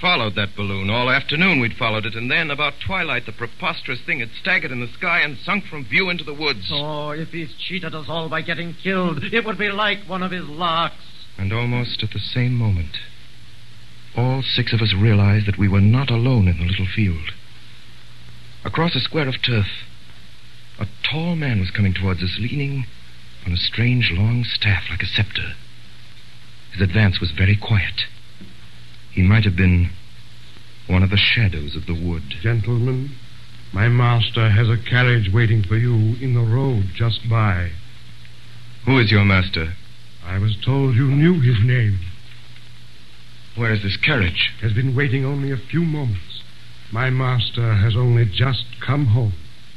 followed that balloon. All afternoon we'd followed it, and then, about twilight, the preposterous thing had staggered in the sky and sunk from view into the woods. Oh, if he's cheated us all by getting killed, it would be like one of his larks. And almost at the same moment, all 6 of us realized that we were not alone in the little field. Across a square of turf, a tall man was coming towards us, leaning on a strange long staff like a scepter. His advance was very quiet. He might have been one of the shadows of the wood. Gentlemen, my master has a carriage waiting for you in the road just by. Who is your master? I was told you knew his name. Where is this carriage? Has been waiting only a few moments. My master has only just come home.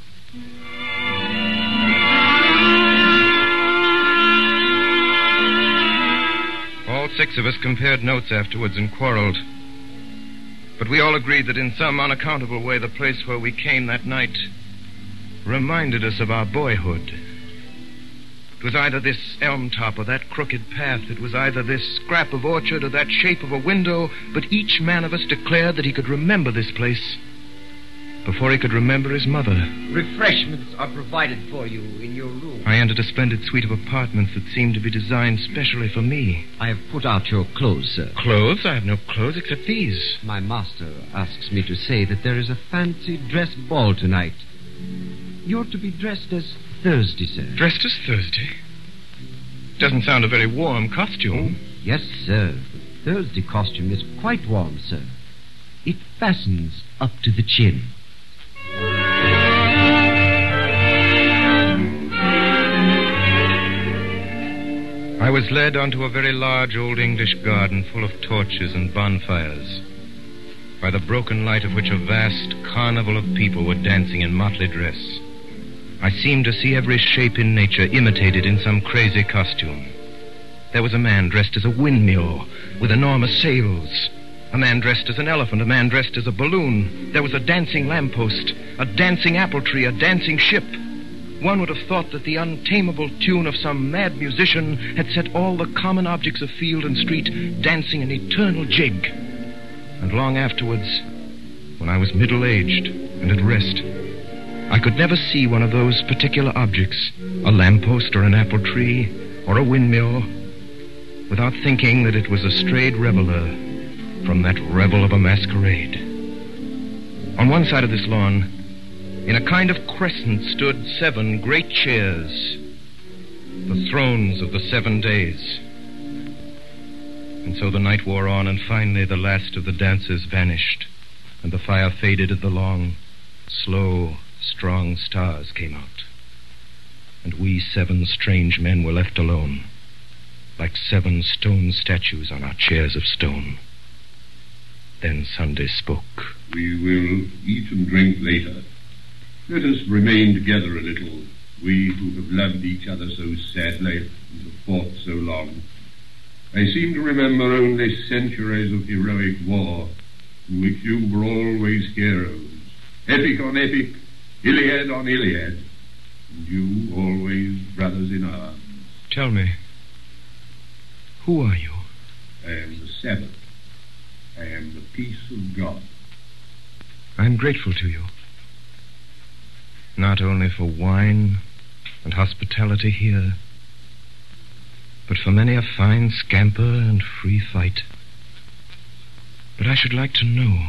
All 6 of us compared notes afterwards and quarreled. But we all agreed that in some unaccountable way the place where we came that night reminded us of our boyhood. It was either this elm top or that crooked path. It was either this scrap of orchard or that shape of a window. But each man of us declared that he could remember this place before he could remember his mother. Refreshments are provided for you in your room. I entered a splendid suite of apartments that seemed to be designed specially for me. I have put out your clothes, sir. Clothes? I have no clothes except these. My master asks me to say that there is a fancy dress ball tonight. You're to be dressed as Thursday, sir. Dressed as Thursday? Doesn't sound a very warm costume. Yes, sir. The Thursday costume is quite warm, sir. It fastens up to the chin. I was led onto a very large old English garden full of torches and bonfires, by the broken light of which a vast carnival of people were dancing in motley dress. I seemed to see every shape in nature imitated in some crazy costume. There was a man dressed as a windmill with enormous sails, a man dressed as an elephant, a man dressed as a balloon. There was a dancing lamppost, a dancing apple tree, a dancing ship. One would have thought that the untamable tune of some mad musician had set all the common objects of field and street dancing an eternal jig. And long afterwards, when I was middle-aged and at rest, I could never see one of those particular objects, a lamppost or an apple tree or a windmill, without thinking that it was a strayed reveler from that revel of a masquerade. On one side of this lawn, in a kind of crescent, stood 7 great chairs, the thrones of the 7 days. And so the night wore on, and finally the last of the dancers vanished, and the fire faded, and the long, slow, strong stars came out. And we 7 strange men were left alone, like 7 stone statues on our chairs of stone. Then Sunday spoke. We will eat and drink later. Let us remain together a little, we who have loved each other so sadly and have fought so long. I seem to remember only centuries of heroic war, in which you were always heroes, epic on epic, Iliad on Iliad, and you always brothers in arms. Tell me, who are you? I am the Sabbath. I am the peace of God. I'm grateful to you. Not only for wine and hospitality here, but for many a fine scamper and free fight. But I should like to know.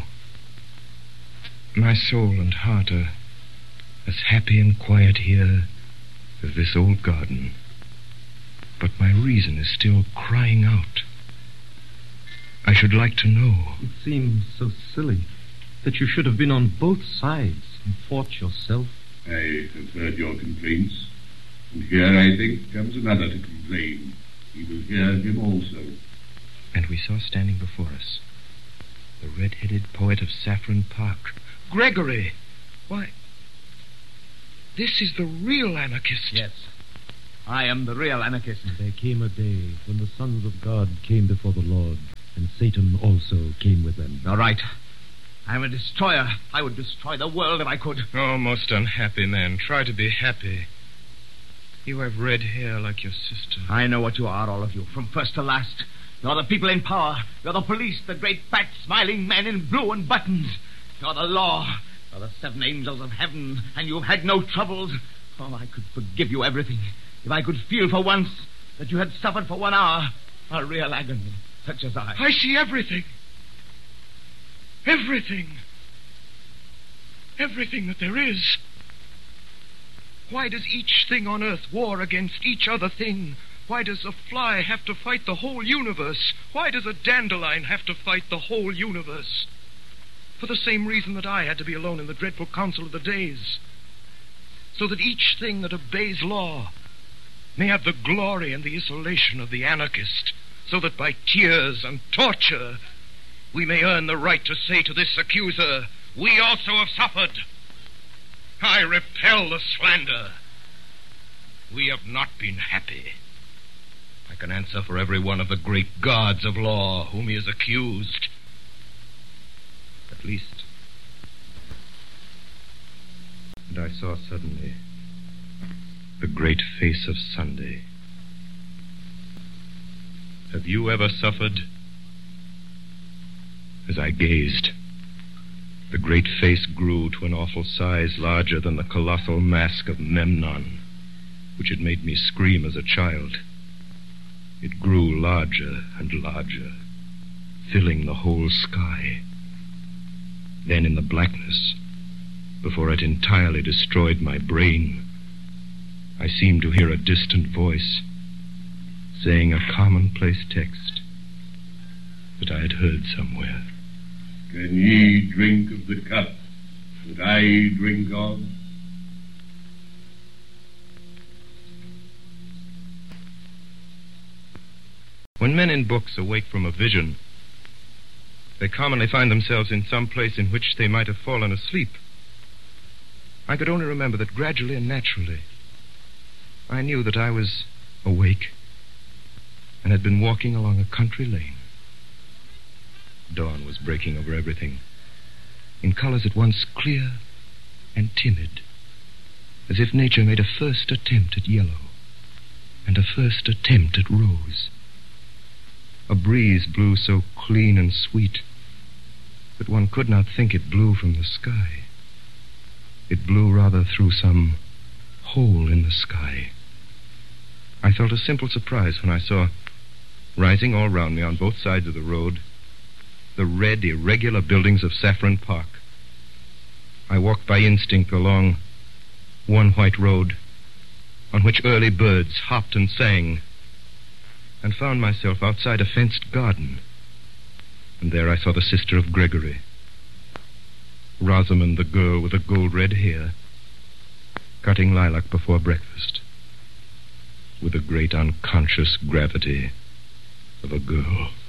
My soul and heart are as happy and quiet here as this old garden. But my reason is still crying out. I should like to know. It seems so silly that you should have been on both sides and fought yourself. I have heard your complaints, and here, I think, comes another to complain. We will hear him also. And we saw standing before us the red-headed poet of Saffron Park. Gregory! Why, this is the real anarchist. Yes, I am the real anarchist. And there came a day when the sons of God came before the Lord, and Satan also came with them. All right. I'm a destroyer. I would destroy the world if I could. Oh, most unhappy man. Try to be happy. You have red hair like your sister. I know what you are, all of you, from first to last. You're the people in power. You're the police, the great fat smiling men in blue and buttons. You're the law. You're the 7 angels of heaven, and you've had no troubles. Oh, I could forgive you everything if I could feel for once that you had suffered for 1 hour a real agony, such as I. I see everything. Everything. Everything that there is. Why does each thing on earth war against each other thing? Why does a fly have to fight the whole universe? Why does a dandelion have to fight the whole universe? For the same reason that I had to be alone in the dreadful council of the days. So that each thing that obeys law may have the glory and the isolation of the anarchist, so that by tears and torture we may earn the right to say to this accuser, we also have suffered. I repel the slander. We have not been happy. I can answer for every one of the great gods of law whom he has accused. At least. And I saw suddenly the great face of Sunday. Have you ever suffered? As I gazed, the great face grew to an awful size larger than the colossal mask of Memnon, which had made me scream as a child. It grew larger and larger, filling the whole sky. Then in the blackness, before it entirely destroyed my brain, I seemed to hear a distant voice saying a commonplace text that I had heard somewhere. Can ye drink of the cup that I drink of? When men in books awake from a vision, they commonly find themselves in some place in which they might have fallen asleep. I could only remember that gradually and naturally I knew that I was awake and had been walking along a country lane. Dawn was breaking over everything, in colors at once clear and timid, as if nature made a first attempt at yellow and a first attempt at rose. A breeze blew so clean and sweet that one could not think it blew from the sky. It blew rather through some hole in the sky. I felt a simple surprise when I saw, rising all round me on both sides of the road, the red, irregular buildings of Saffron Park. I walked by instinct along one white road on which early birds hopped and sang, and found myself outside a fenced garden. And there I saw the sister of Gregory, Rosamond, the girl with the gold-red hair, cutting lilac before breakfast with the great unconscious gravity of a girl.